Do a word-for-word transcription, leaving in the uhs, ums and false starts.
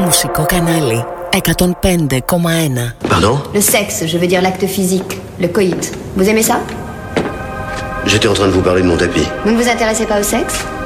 Μουσικό κανάλι εκατόν πέντε κόμμα ένα. Pardon? Le sexe, je veux dire l'acte physique, le coït. Vous aimez ça? J'étais en train de vous parler de mon tapis. Vous ne vous intéressez pas au sexe?